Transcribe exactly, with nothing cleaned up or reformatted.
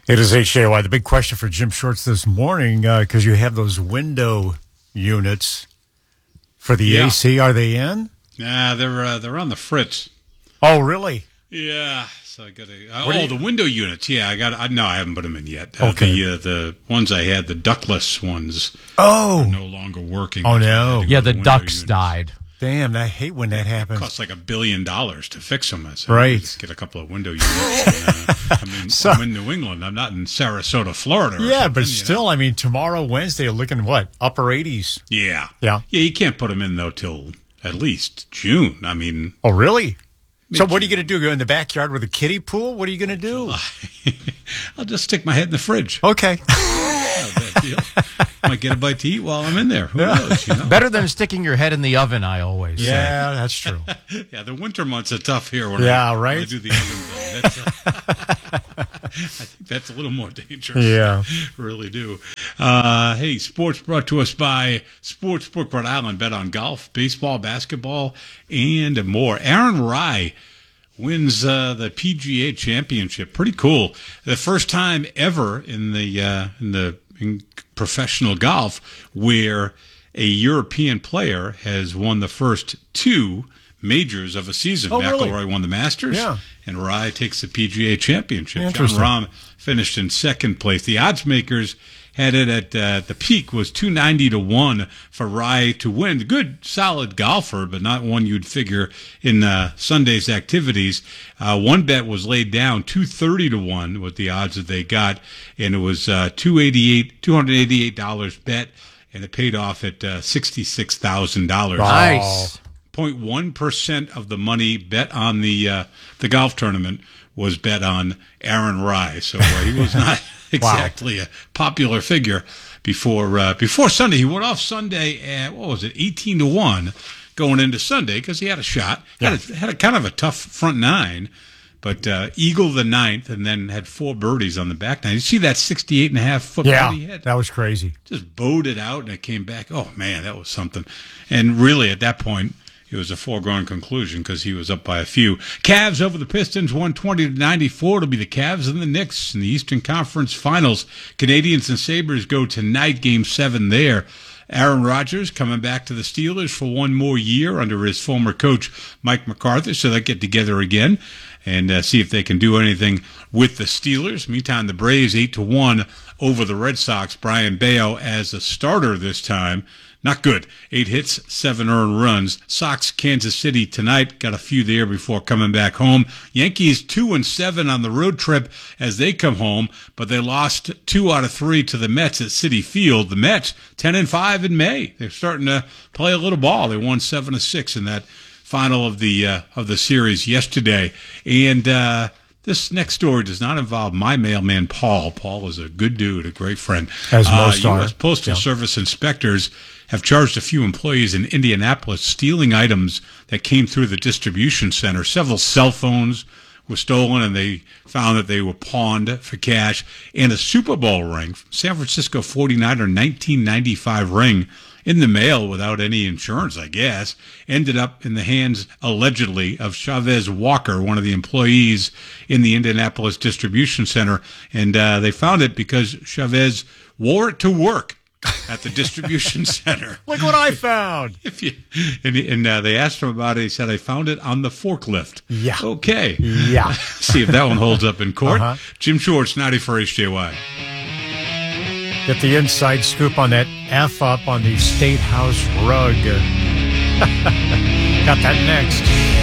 It is H J Y. The big question for Jim Shorts this morning, because uh, you have those window units for the yeah. A C. Are they in? Nah, they're uh, they're on the fritz. Oh, really? Yeah. So I got to. Uh, oh, you, the window units. Yeah, I got. I, no, I haven't put them in yet. Uh, okay. The uh, the ones I had, the ductless ones. Oh. Are no longer working. Oh no. Yeah, the, the ducks units. died. Damn, I hate when that happens. It costs like a billion dollars to fix them. So right. Let's get a couple of window units. And, uh, I mean, so, I'm in New England. I'm not in Sarasota, Florida. Or yeah, but still, know? I mean, tomorrow, Wednesday, you're looking what? Upper eighties. Yeah. Yeah. Yeah, you can't put them in, though, till at least June. I mean. Oh, really? So what are you going to do? Go in the backyard with a kiddie pool? What are you going to do? I'll just stick my head in the fridge. Okay. Not a bad deal. Might get a bite to eat while I'm in there. Who yeah. knows? You know? Better than sticking your head in the oven, I always yeah, say. Yeah, that's true. Yeah, the winter months are tough here. When yeah, I, right? when I do the oven thing. That's, uh, I think that's a little more dangerous. Yeah. Really do. Uh, hey, sports brought to us by Sportsbook Rhode Island. Bet on golf, baseball, basketball, and more. Aaron Rai wins uh, the P G A Championship. Pretty cool. The first time ever in the uh, in the in professional golf where a European player has won the first two majors of a season. Oh, McIlroy really? won the Masters, yeah. and Rai takes the P G A Championship. John Interesting. Rahm finished in second place. The odds makers had it at uh, the peak was two ninety to one for Rai to win. Good, solid golfer, but not one you'd figure in uh, Sunday's activities. Uh, one bet was laid down two thirty to one with the odds that they got, and it was uh, two eighty-eight, two hundred eighty-eight dollars bet, and it paid off at uh, sixty-six thousand dollars. Nice. zero point one percent of the money bet on the uh, the golf tournament was bet on Aaron Rai, so uh, he was not exactly wow. a popular figure before uh, before Sunday. He went off Sunday at, what was it, eighteen to one going into Sunday because he had a shot. Yeah. Had, a, had a kind of a tough front nine, but uh, eagled the ninth and then had four birdies on the back nine. You see that sixty-eight and a half foot yeah, putt he hit? That was crazy. Just bowed it out and it came back. Oh, man, that was something. And really, at that point, it was a foregone conclusion because he was up by a few. Cavs over the Pistons, one twenty to ninety-four. It'll be the Cavs and the Knicks in the Eastern Conference Finals. Canadians and Sabres go tonight, Game seven there. Aaron Rodgers coming back to the Steelers for one more year under his former coach, Mike McCarthy, so they get together again and uh, see if they can do anything with the Steelers. Meantime, the Braves eight to one over the Red Sox. Brian Bayo as a starter this time. Not good. Eight hits, seven earned runs. Sox, Kansas City tonight. Got a few there before coming back home. Yankees two and seven on the road trip as they come home, but they lost two out of three to the Mets at Citi Field. The Mets ten and five in May. They're starting to play a little ball. They won seven to six in that final of the uh, of the series yesterday. And uh, this next story does not involve my mailman, Paul. Paul is a good dude, a great friend. As most uh, are. U S Postal Yeah. Service inspectors have charged a few employees in Indianapolis stealing items that came through the distribution center. Several cell phones were stolen, and they found that they were pawned for cash. And a Super Bowl ring, San Francisco forty-niner nineteen ninety-five ring, in the mail without any insurance, I guess, ended up in the hands, allegedly, of Chavez Walker, one of the employees in the Indianapolis distribution center. And uh, they found it because Chavez wore it to work at the distribution center. Look what I found. If you, and and uh, they asked him about it. He said, I found it on the forklift. Yeah. Okay. Yeah. See if that one holds up in court. Uh-huh. Jim Shorts, ninety for H J Y. Get the inside scoop on that F up on the State House rug. Got that next.